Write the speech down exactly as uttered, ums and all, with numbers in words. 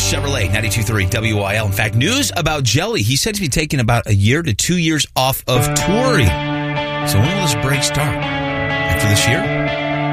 Chevrolet, ninety-two point three W I L. In fact, news about Jelly. He said to be taking about a year to two years off of touring. So when will this break start? After this year?